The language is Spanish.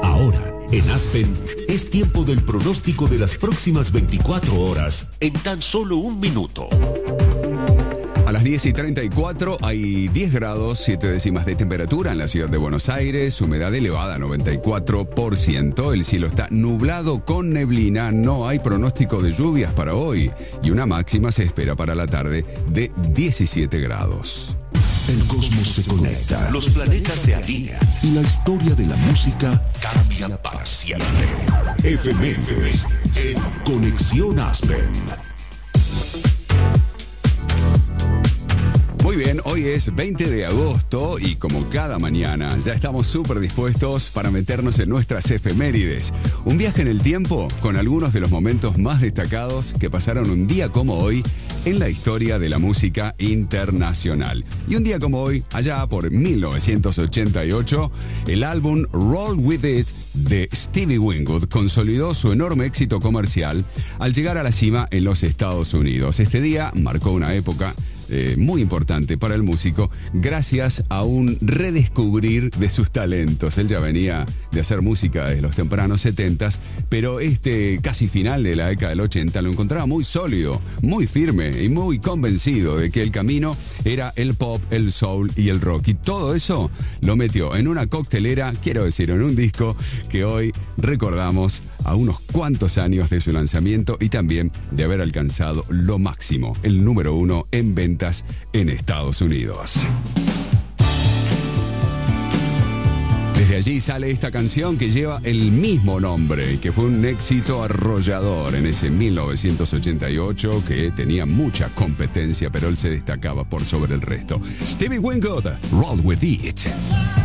Ahora, en Aspen, es tiempo del pronóstico de las próximas 24 horas en tan solo un minuto. A las 10:34 hay 10 grados, 7 décimas de temperatura en la ciudad de Buenos Aires, humedad elevada 94%, el cielo está nublado con neblina, no hay pronóstico de lluvias para hoy y una máxima se espera para la tarde de 17 grados. El cosmos se conecta, los planetas se alinean y la historia de la música cambia para siempre. Efemérides en Conexión Aspen. Muy bien, hoy es 20 de agosto y como cada mañana ya estamos súper dispuestos para meternos en nuestras efemérides. Un viaje en el tiempo con algunos de los momentos más destacados que pasaron un día como hoy en la historia de la música internacional. Y un día como hoy, allá por 1988, el álbum Roll With It de Stevie Winwood consolidó su enorme éxito comercial al llegar a la cima en los Estados Unidos. Este día marcó una época muy importante para el músico gracias a un redescubrir de sus talentos. Él ya venía de hacer música desde los tempranos 70s, pero casi final de la década del 80 lo encontraba muy sólido, muy firme y muy convencido de que el camino era el pop, el soul y el rock. Y todo eso lo metió en una coctelera, quiero decir, en un disco que hoy recordamos a unos cuantos años de su lanzamiento y también de haber alcanzado lo máximo, el número 1 en ventas en Estados Unidos. Desde allí sale esta canción que lleva el mismo nombre y que fue un éxito arrollador en ese 1988 que tenía mucha competencia, pero él se destacaba por sobre el resto. Stevie Winwood, Roll With It.